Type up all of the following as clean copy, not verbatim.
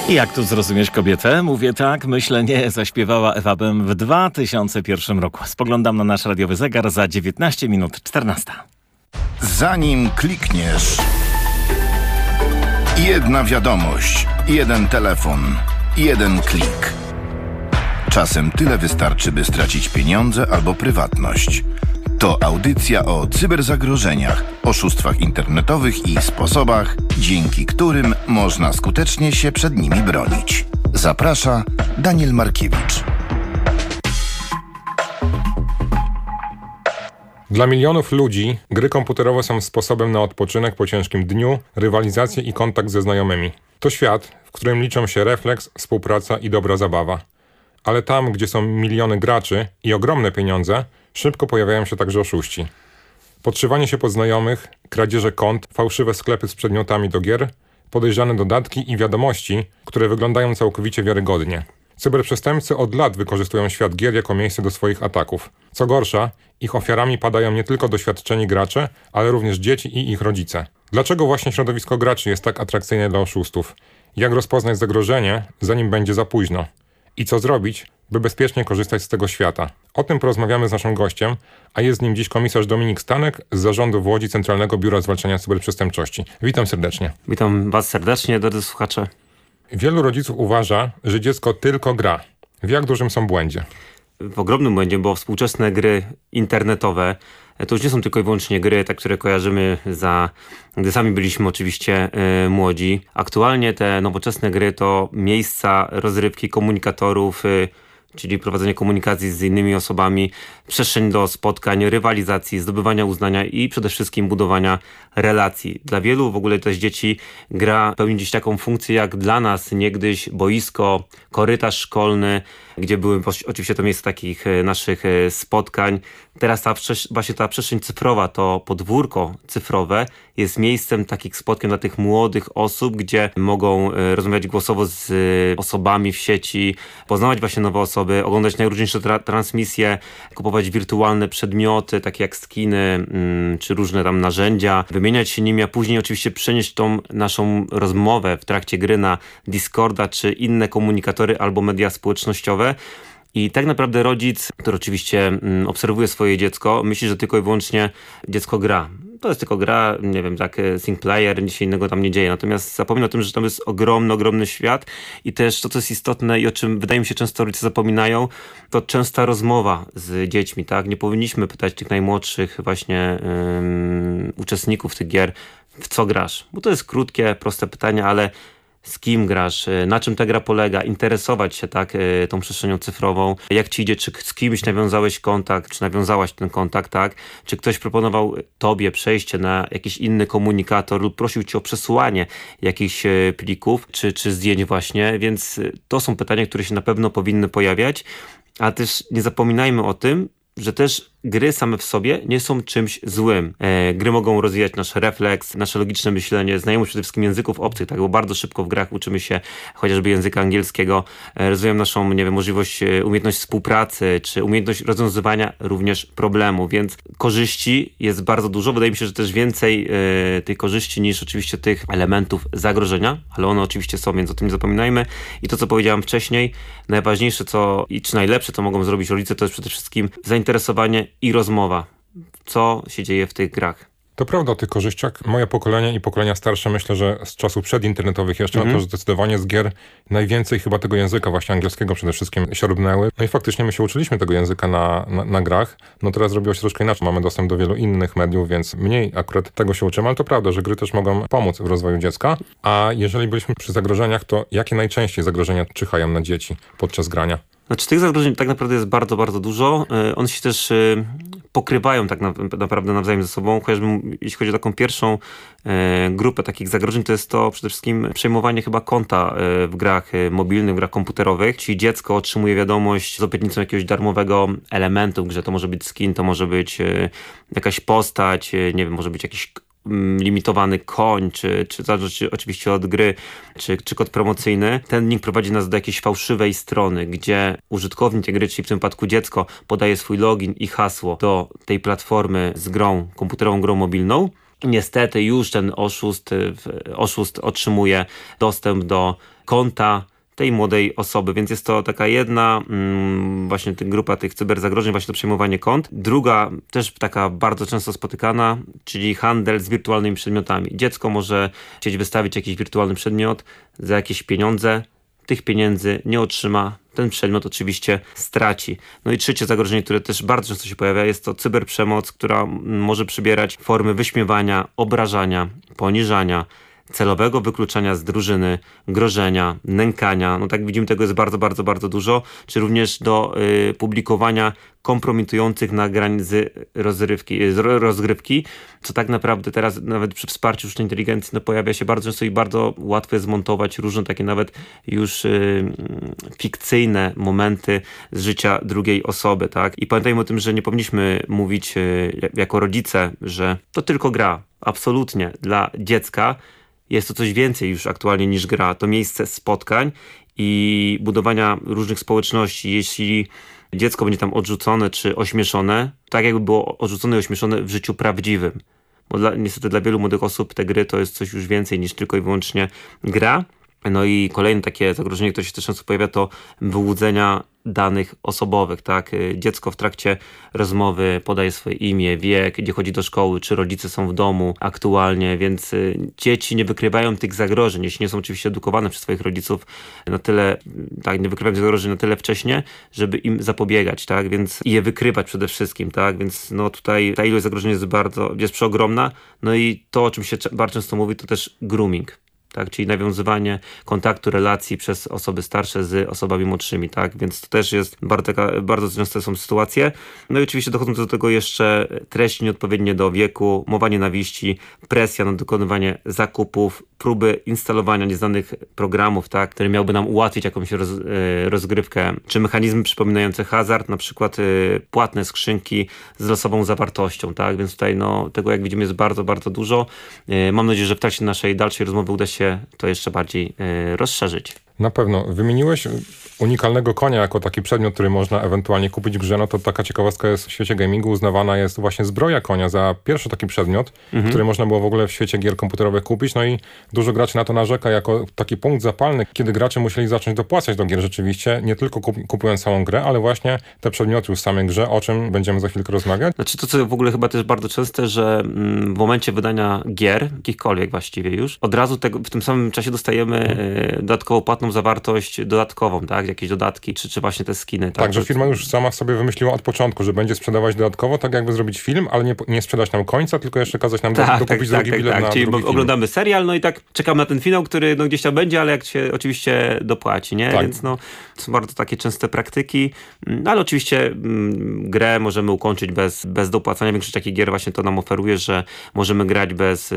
Jak tu zrozumieć kobietę? Mówię tak, myślę nie, zaśpiewała Ewa Bem w 2001 roku. Spoglądam na nasz radiowy zegar za 19 minut 14. Zanim klikniesz, jedna wiadomość, jeden telefon, jeden klik. Czasem tyle wystarczy, by stracić pieniądze albo prywatność. To audycja o cyberzagrożeniach, oszustwach internetowych i sposobach, dzięki którym można skutecznie się przed nimi bronić. Zaprasza Daniel Markiewicz. Dla milionów ludzi gry komputerowe są sposobem na odpoczynek po ciężkim dniu, rywalizację i kontakt ze znajomymi. To świat, w którym liczą się refleks, współpraca i dobra zabawa. Ale tam, gdzie są miliony graczy i ogromne pieniądze, szybko pojawiają się także oszuści. Podszywanie się pod znajomych, kradzieże kont, fałszywe sklepy z przedmiotami do gier, podejrzane dodatki i wiadomości, które wyglądają całkowicie wiarygodnie. Cyberprzestępcy od lat wykorzystują świat gier jako miejsce do swoich ataków. Co gorsza, ich ofiarami padają nie tylko doświadczeni gracze, ale również dzieci i ich rodzice. Dlaczego właśnie środowisko graczy jest tak atrakcyjne dla oszustów? Jak rozpoznać zagrożenie, zanim będzie za późno? I co zrobić, by bezpiecznie korzystać z tego świata? O tym porozmawiamy z naszym gościem, a jest z nim dziś komisarz Dominik Stanek z zarządu w Łodzi Centralnego Biura Zwalczania Cyberprzestępczości. Witam serdecznie. Witam Was serdecznie, drodzy słuchacze. Wielu rodziców uważa, że dziecko tylko gra. W jak dużym są błędzie? W ogromnym błędzie, bo współczesne gry internetowe to już nie są tylko i wyłącznie gry, te, które kojarzymy gdy sami byliśmy oczywiście młodzi. Aktualnie te nowoczesne gry to miejsca rozrywki komunikatorów, czyli prowadzenie komunikacji z innymi osobami, przestrzeń do spotkań, rywalizacji, zdobywania uznania i przede wszystkim budowania relacji. Dla wielu w ogóle też dzieci gra pełni dziś taką funkcję jak dla nas niegdyś boisko, korytarz szkolny, gdzie były oczywiście to miejsce takich naszych spotkań. Teraz właśnie ta przestrzeń cyfrowa, to podwórko cyfrowe jest miejscem takich spotkań dla tych młodych osób, gdzie mogą rozmawiać głosowo z osobami w sieci, poznawać właśnie nowe osoby, oglądać najróżniejsze transmisje, kupować wirtualne przedmioty, takie jak skiny, czy różne tam narzędzia, wymieniać się nimi, a później oczywiście przenieść tą naszą rozmowę w trakcie gry na Discorda, czy inne komunikatory albo media społecznościowe. I tak naprawdę rodzic, który oczywiście obserwuje swoje dziecko, myśli, że tylko i wyłącznie dziecko gra. To jest tylko gra, nie wiem, tak single player, nic się innego tam nie dzieje. Natomiast zapomina o tym, że tam jest ogromny świat i też to, co jest istotne i o czym wydaje mi się często rodzice zapominają, to częsta rozmowa z dziećmi, tak? Nie powinniśmy pytać tych najmłodszych właśnie uczestników tych gier, w co grasz? Bo to jest krótkie, proste pytanie, ale z kim grasz, na czym ta gra polega, interesować się tak tą przestrzenią cyfrową, jak ci idzie, czy z kimś nawiązałeś kontakt, czy nawiązałaś ten kontakt, tak? Czy ktoś proponował tobie przejście na jakiś inny komunikator lub prosił cię o przesłanie jakichś plików, czy zdjęć właśnie, więc to są pytania, które się na pewno powinny pojawiać, a też nie zapominajmy o tym, że też gry same w sobie nie są czymś złym. Gry mogą rozwijać nasz refleks, nasze logiczne myślenie, znajomość przede wszystkim języków obcych, tak, bo bardzo szybko w grach uczymy się chociażby języka angielskiego, rozwijamy naszą, nie wiem, umiejętność współpracy, czy umiejętność rozwiązywania również problemu, więc korzyści jest bardzo dużo. Wydaje mi się, że też więcej tej korzyści niż oczywiście tych elementów zagrożenia, ale one oczywiście są, więc o tym nie zapominajmy. I to, co powiedziałem wcześniej, najważniejsze czy najlepsze, co mogą zrobić rodzice, to jest przede wszystkim zainteresowanie i rozmowa. Co się dzieje w tych grach? To prawda o tych korzyściach. Moje pokolenie i pokolenia starsze, myślę, że z czasów przedinternetowych jeszcze, to zdecydowanie z gier najwięcej chyba tego języka właśnie angielskiego przede wszystkim siorbnęły. No i faktycznie my się uczyliśmy tego języka na grach. No teraz zrobiło się troszkę inaczej. Mamy dostęp do wielu innych mediów, więc mniej akurat tego się uczymy, ale to prawda, że gry też mogą pomóc w rozwoju dziecka. A jeżeli byliśmy przy zagrożeniach, to jakie najczęściej zagrożenia czyhają na dzieci podczas grania? Znaczy tych zagrożeń tak naprawdę jest bardzo, bardzo dużo. One się też pokrywają tak naprawdę nawzajem ze sobą. Chociażby jeśli chodzi o taką pierwszą grupę takich zagrożeń, to jest to przede wszystkim przejmowanie chyba konta w grach mobilnych, w grach komputerowych. Czyli dziecko otrzymuje wiadomość z obietnicą jakiegoś darmowego elementu w grze. To może być skin, to może być jakaś postać, nie wiem, może być jakiś limitowany koń, czy zależy oczywiście od gry, czy kod promocyjny. Ten link prowadzi nas do jakiejś fałszywej strony, gdzie użytkownik tej gry, czyli w tym wypadku dziecko, podaje swój login i hasło do tej platformy z grą, komputerową grą mobilną. niestety już ten oszust otrzymuje dostęp do konta tej młodej osoby, więc jest to taka jedna właśnie grupa tych cyberzagrożeń, właśnie to przejmowanie kont. Druga, też taka bardzo często spotykana, czyli handel z wirtualnymi przedmiotami. Dziecko może chcieć wystawić jakiś wirtualny przedmiot za jakieś pieniądze, tych pieniędzy nie otrzyma, ten przedmiot oczywiście straci. No i trzecie zagrożenie, które też bardzo często się pojawia, jest to cyberprzemoc, która może przybierać formy wyśmiewania, obrażania, poniżania, celowego wykluczania z drużyny, grożenia, nękania. No tak widzimy, tego jest bardzo, bardzo, bardzo dużo. Czy również do publikowania kompromitujących nagrań z rozgrywki, co tak naprawdę teraz nawet przy wsparciu sztucznej inteligencji pojawia się bardzo często i bardzo łatwo jest zmontować różne takie nawet już fikcyjne momenty z życia drugiej osoby, tak? I pamiętajmy o tym, że nie powinniśmy mówić jako rodzice, że to tylko gra. Absolutnie. Dla dziecka jest to coś więcej już aktualnie niż gra. To miejsce spotkań i budowania różnych społeczności. Jeśli dziecko będzie tam odrzucone czy ośmieszone, tak jakby było odrzucone i ośmieszone w życiu prawdziwym. Bo niestety dla wielu młodych osób te gry to jest coś już więcej niż tylko i wyłącznie gra. No i kolejne takie zagrożenie, które się też często pojawia, to wyłudzenia danych osobowych, tak? Dziecko w trakcie rozmowy podaje swoje imię, wiek, gdzie chodzi do szkoły, czy rodzice są w domu aktualnie, więc dzieci nie wykrywają tych zagrożeń, jeśli nie są oczywiście edukowane przez swoich rodziców na tyle, tak, nie wykrywają tych zagrożeń na tyle wcześnie, żeby im zapobiegać, tak? Więc i je wykrywać przede wszystkim, tak? Więc no tutaj ta ilość zagrożeń jest przeogromna. No i to, o czym się bardzo często mówi, to też grooming. Tak, czyli nawiązywanie kontaktu, relacji przez osoby starsze z osobami młodszymi, tak, więc to też jest bardzo częste są sytuacje. No i oczywiście dochodzą do tego jeszcze treści nieodpowiednie do wieku, mowa nienawiści, presja na dokonywanie zakupów, próby instalowania nieznanych programów, tak, które miałby nam ułatwić jakąś rozgrywkę, czy mechanizmy przypominające hazard, na przykład płatne skrzynki z losową zawartością, tak, więc tutaj tego, jak widzimy, jest bardzo, bardzo dużo. Mam nadzieję, że w trakcie naszej dalszej rozmowy uda się to jeszcze bardziej rozszerzyć. Na pewno. Wymieniłeś unikalnego konia jako taki przedmiot, który można ewentualnie kupić w grze. No to taka ciekawostka jest w świecie gamingu. Uznawana jest właśnie zbroja konia za pierwszy taki przedmiot, który można było w ogóle w świecie gier komputerowych kupić. No i dużo graczy na to narzeka jako taki punkt zapalny, kiedy gracze musieli zacząć dopłacać do gier rzeczywiście, nie tylko kupując samą grę, ale właśnie te przedmioty już w samej grze, o czym będziemy za chwilkę rozmawiać. Znaczy to, co w ogóle chyba też bardzo częste, że w momencie wydania gier, jakichkolwiek właściwie już, od razu w tym samym czasie dostajemy dodatkową płatną zawartość dodatkową, tak? Jakieś dodatki, czy właśnie te skiny. Tak, że firma już sama sobie wymyśliła od początku, że będzie sprzedawać dodatkowo, tak jakby zrobić film, ale nie sprzedać nam końca, tylko jeszcze kazać nam dokupić drugi bilet na czyli drugi film. Oglądamy serial, no i tak czekamy na ten finał, który gdzieś tam będzie, ale jak się oczywiście dopłaci, nie? Tak. Więc to są bardzo takie częste praktyki, ale oczywiście grę możemy ukończyć bez dopłacania. Większość takich gier właśnie to nam oferuje, że możemy grać bez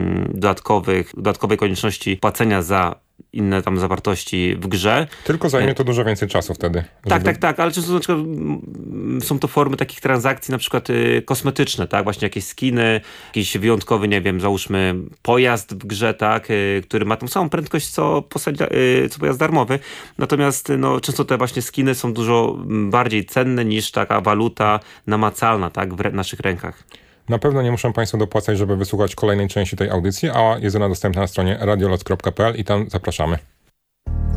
dodatkowej konieczności płacenia za inne tam zawartości w grze. Tylko zajmie to dużo więcej czasu wtedy. Tak, ale często na przykład są to formy takich transakcji na przykład kosmetyczne, tak, właśnie jakieś skiny, jakiś wyjątkowy, nie wiem, załóżmy pojazd w grze, tak, który ma tą samą prędkość co pojazd darmowy, natomiast często te właśnie skiny są dużo bardziej cenne niż taka waluta namacalna, tak, w naszych rękach. Na pewno nie muszą Państwo dopłacać, żeby wysłuchać kolejnej części tej audycji, a jest ona dostępna na stronie radiolot.pl i tam zapraszamy.